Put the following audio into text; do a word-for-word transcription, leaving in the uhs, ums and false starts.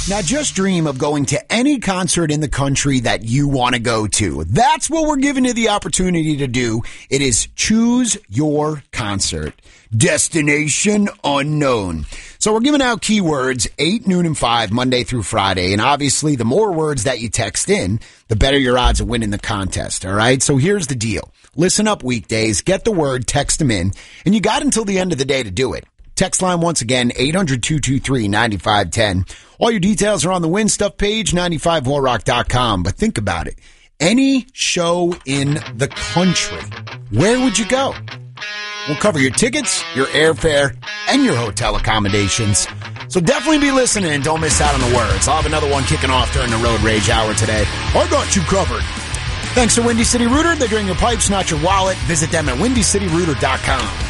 Now just dream of going to any concert in the country that you want to go to. That's what we're giving you the opportunity to do. It is choose your concert. Destination unknown. So we're giving out keywords eight, noon, and five, Monday through Friday. And obviously, the more words that you text in, the better your odds of winning the contest. All right? So here's the deal. Listen up weekdays, get the word, text them in, and you got until the end of the day to do it. Text line once again, eight hundred, two two three, nine five one zero. All your details are on the Win Stuff page, nine five war rock dot com. But think about it. Any show in the country, where would you go? We'll cover your tickets, your airfare, and your hotel accommodations. So definitely be listening and don't miss out on the words. I'll have another one kicking off during the Road Rage Hour today. I got you covered. Thanks to Windy City Rooter. They're doing your pipes, not your wallet. Visit them at windy city rooter dot com.